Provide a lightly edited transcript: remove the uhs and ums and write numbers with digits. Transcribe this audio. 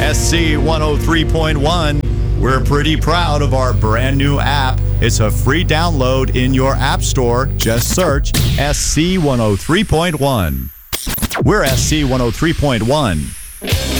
SC 103.1. We're pretty proud of our brand new app. It's a free download in your app store. Just search SC 103.1. We're SC 103.1.